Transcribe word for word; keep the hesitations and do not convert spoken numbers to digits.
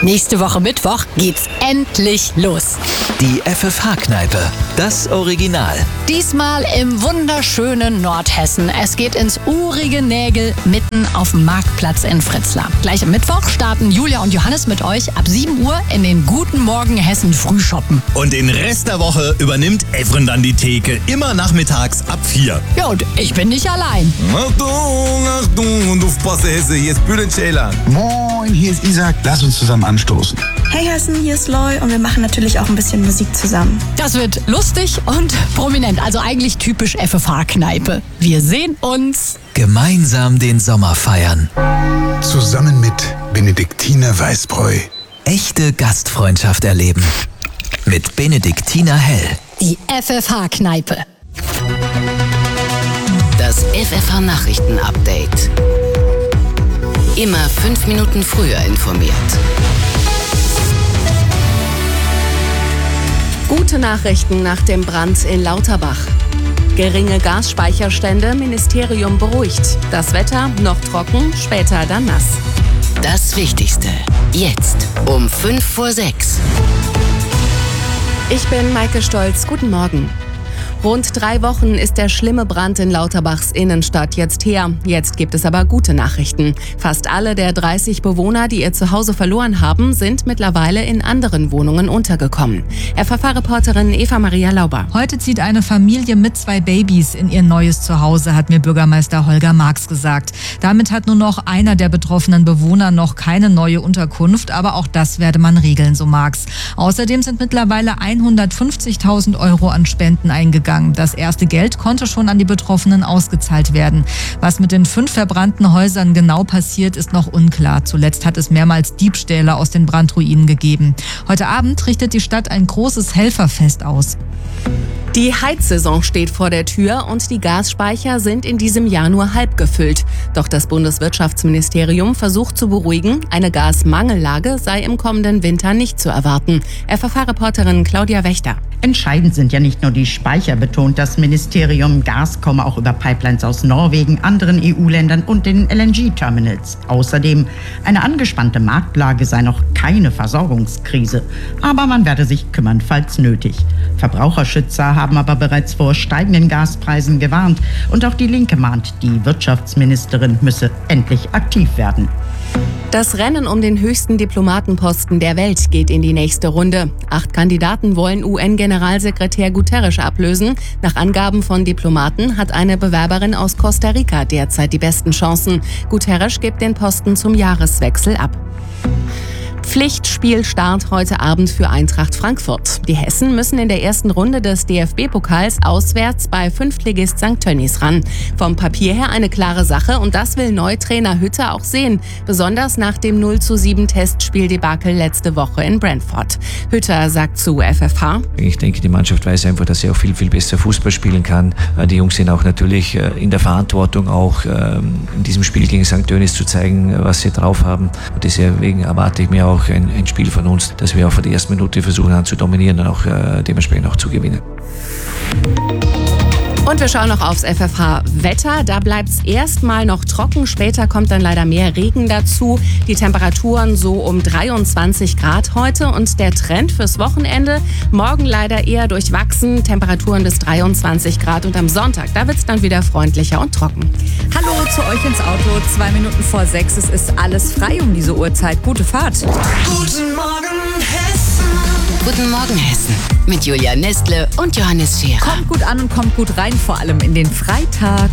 Nächste Woche Mittwoch geht's endlich los. Die F F H-Kneipe, das Original. Diesmal im wunderschönen Nordhessen. Es geht ins urige Nägel mitten auf dem Marktplatz in Fritzlar. Gleich am Mittwoch starten Julia und Johannes mit euch ab sieben Uhr in den Guten Morgen Hessen Frühschoppen. Und den Rest der Woche übernimmt Evren dann die Theke, immer nachmittags ab vier. Ja, und ich bin nicht allein. Achtung, Achtung und aufpasse Hesse, hier ist Bülent Ceylan. Moin, hier ist Isaac. Lass uns zusammen anstoßen. Hey Hessen, hier ist Loy und wir machen natürlich auch ein bisschen Musik zusammen. Das wird lustig und prominent, also eigentlich typisch F F H-Kneipe. Wir sehen uns. Gemeinsam den Sommer feiern. Zusammen mit Benediktiner Weißbräu. Echte Gastfreundschaft erleben. Mit Benediktiner Hell. Die F F H-Kneipe. Das F F H-Nachrichten-Update. Immer fünf Minuten früher informiert. Gute Nachrichten nach dem Brand in Lauterbach. Geringe Gasspeicherstände, Ministerium beruhigt. Das Wetter noch trocken, später dann nass. Das Wichtigste. Jetzt um fünf vor sechs. Ich bin Maike Stolz. Guten Morgen. Rund drei Wochen ist der schlimme Brand in Lauterbachs Innenstadt jetzt her. Jetzt gibt es aber gute Nachrichten. Fast alle der dreißig Bewohner, die ihr Zuhause verloren haben, sind mittlerweile in anderen Wohnungen untergekommen. F F H-Reporterin Eva Maria Lauber. Heute zieht eine Familie mit zwei Babys in ihr neues Zuhause, hat mir Bürgermeister Holger Marx gesagt. Damit hat nur noch einer der betroffenen Bewohner noch keine neue Unterkunft, aber auch das werde man regeln, so Marx. Außerdem sind mittlerweile hundertfünfzigtausend Euro an Spenden eingegangen. Das erste Geld konnte schon an die Betroffenen ausgezahlt werden. Was mit den fünf verbrannten Häusern genau passiert, ist noch unklar. Zuletzt hat es mehrmals Diebstähle aus den Brandruinen gegeben. Heute Abend richtet die Stadt ein großes Helferfest aus. Die Heizsaison steht vor der Tür und die Gasspeicher sind in diesem Jahr nur halb gefüllt. Doch das Bundeswirtschaftsministerium versucht zu beruhigen, eine Gasmangellage sei im kommenden Winter nicht zu erwarten. F F H-Reporterin Claudia Wächter. Entscheidend sind ja nicht nur die Speicher, betont das Ministerium. Gas komme auch über Pipelines aus Norwegen, anderen E U-Ländern und den L N G-Terminals. Außerdem, eine angespannte Marktlage sei noch keine Versorgungskrise. Aber man werde sich kümmern, falls nötig. Verbraucherschützer haben aber bereits vor steigenden Gaspreisen gewarnt. Und auch die Linke mahnt, die Wirtschaftsministerin müsse endlich aktiv werden. Das Rennen um den höchsten Diplomatenposten der Welt geht in die nächste Runde. Acht Kandidaten wollen U N-Generalsekretär Guterres ablösen. Nach Angaben von Diplomaten hat eine Bewerberin aus Costa Rica derzeit die besten Chancen. Guterres gibt den Posten zum Jahreswechsel ab. Pflichtspielstart heute Abend für Eintracht Frankfurt. Die Hessen müssen in der ersten Runde des D F B-Pokals auswärts bei Fünftligist Sankt Tönnies ran. Vom Papier her eine klare Sache und das will Neutrainer Hütter auch sehen. Besonders nach dem null zu sieben Testspieldebakel letzte Woche in Brentford. Hütter sagt zu F F H: Ich denke, die Mannschaft weiß einfach, dass sie auch viel, viel besser Fußball spielen kann. Die Jungs sind auch natürlich in der Verantwortung, auch in diesem Spiel gegen Sankt Tönnies zu zeigen, was sie drauf haben. Und deswegen erwarte ich mir auch Ein, ein Spiel von uns, dass wir auch von der ersten Minute versuchen an zu dominieren und auch äh, dementsprechend auch zu gewinnen. Und wir schauen noch aufs F F H-Wetter. Da bleibt es erstmal noch trocken. Später kommt dann leider mehr Regen dazu. Die Temperaturen so um dreiundzwanzig Grad heute. Und der Trend fürs Wochenende, morgen leider eher durchwachsen. Temperaturen bis dreiundzwanzig Grad. Und am Sonntag, da wird es dann wieder freundlicher und trocken. Hallo zu euch ins Auto. Zwei Minuten vor sechs. Es ist alles frei um diese Uhrzeit. Gute Fahrt. Guten Morgen, Hessen. Guten Morgen, Hessen. Mit Julia Nestle und Johannes Scherer. Kommt gut an und kommt gut rein, vor allem in den Freitag.